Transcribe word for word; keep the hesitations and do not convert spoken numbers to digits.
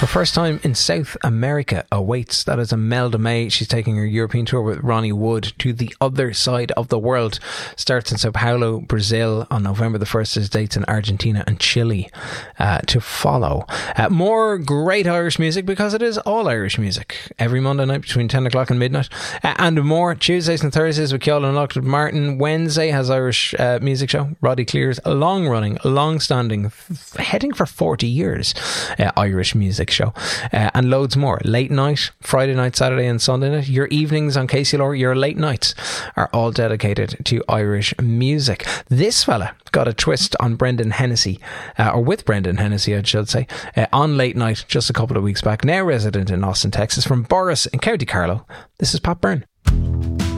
Her first time in South America awaits. That is Imelda May. She's taking her European tour with Ronnie Wood to the other side of the world. Starts in Sao Paulo, Brazil on November the first. There's dates in Argentina and Chile uh, to follow. Uh, more great Irish music, because it is all Irish music. Every Monday night between ten o'clock and midnight. Uh, and more Tuesdays and Thursdays with Keola and Lockwood Martin. Wednesday has Irish uh, music show. Roddy Clear's long running, long standing, f- heading for forty years uh, Irish music show, uh, and loads more. Late night, Friday night, Saturday and Sunday night. Your evenings on K C L R, your late nights are all dedicated to Irish music. This fella got a twist on Brendan Hennessy, uh, or with Brendan Hennessy I should say, uh, on Late Night just a couple of weeks back. Now resident in Austin, Texas, from Boris in County Carlow, this is Pat Byrne.